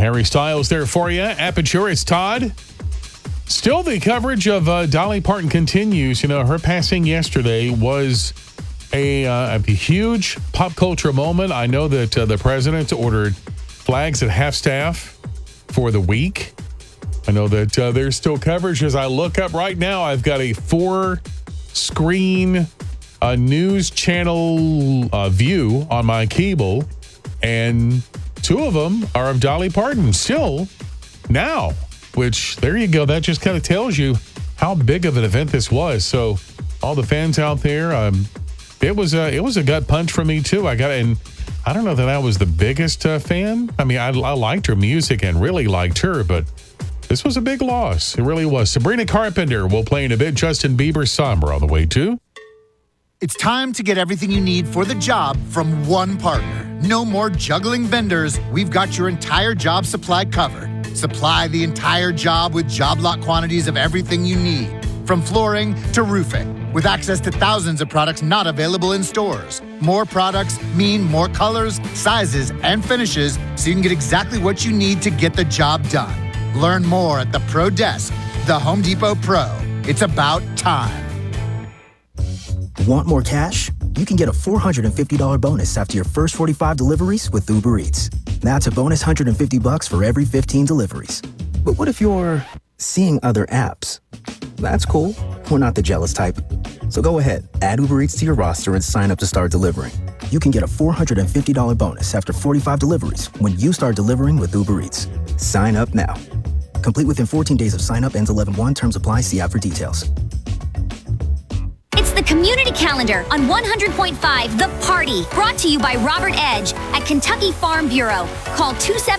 Harry Styles there for you. Aperture, it's Todd. Still, the coverage of Dolly Parton continues. You know, her passing yesterday was a huge pop culture moment. I know that the president ordered flags at half-staff for the week. I know that there's still coverage. As I look up right now, I've got a 4-screen news channel view on my cable, and 2 of them are of Dolly Parton still now, which, there you go. That just kind of tells you how big of an event this was. So all the fans out there, it was a gut punch for me too. And I don't know that I was the biggest fan. I mean, I liked her music and really liked her, but this was a big loss. It really was. Sabrina Carpenter will play in a bit. Justin Bieber's Somber on the way too. It's time to get everything you need for the job from one partner. No more juggling vendors. We've got your entire job supply covered. Supply the entire job with job lot quantities of everything you need, from flooring to roofing, with access to thousands of products not available in stores. More products mean more colors, sizes, and finishes, so you can get exactly what you need to get the job done. Learn more at the Pro Desk, the Home Depot Pro. It's about time. Want more cash? You can get a $450 bonus after your first 45 deliveries with Uber Eats. That's a bonus $150 for every 15 deliveries. But what if you're seeing other apps? That's cool. We're not the jealous type. So go ahead, add Uber Eats to your roster and sign up to start delivering. You can get a $450 bonus after 45 deliveries when you start delivering with Uber Eats. Sign up now. Complete within 14 days of sign up. Ends 11/1. Terms apply. See app for details. It's the Community Calendar on 100.5 The Party, brought to you by Robert Edge at Kentucky Farm Bureau. Call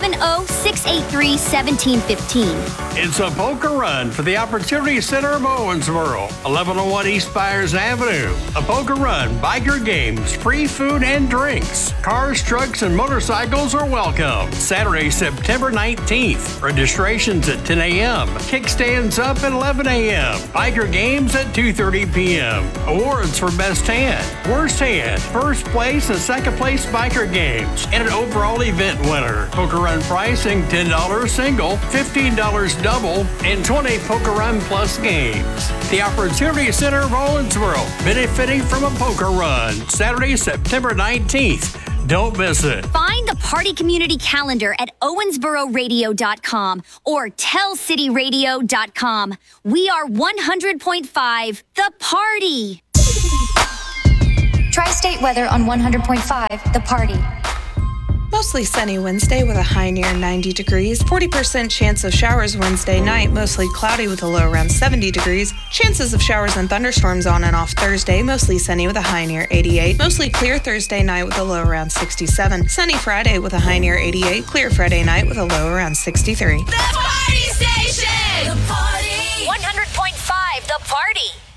270-683-1715. It's a poker run for the Opportunity Center of Owensboro, 1101 East Byers Avenue. A poker run, biker games, free food and drinks. Cars, trucks, and motorcycles are welcome. Saturday, September 19th. Registrations at 10 a.m. Kickstands up at 11 a.m. Biker games at 2:30 p.m. Awards for Best Hand, Worst Hand, First Place and Second Place Biker Games, and an overall event winner. Poker Run pricing $10 single, $15 double, and 20 Poker Run Plus games. The Opportunity Center of Owensboro, benefiting from a poker run. Saturday, September 19th. Don't miss it. Find the Party Community Calendar at owensbororadio.com or tellcityradio.com. We are 100.5 The Party. Tri-state weather on 100.5 The Party. Mostly sunny Wednesday with a high near 90 degrees. 40% chance of showers Wednesday night, mostly cloudy with a low around 70 degrees. Chances of showers and thunderstorms on and off Thursday, mostly sunny with a high near 88. Mostly clear Thursday night with a low around 67. Sunny Friday with a high near 88. Clear Friday night with a low around 63. The Party Station! The Party! 100.5 The Party.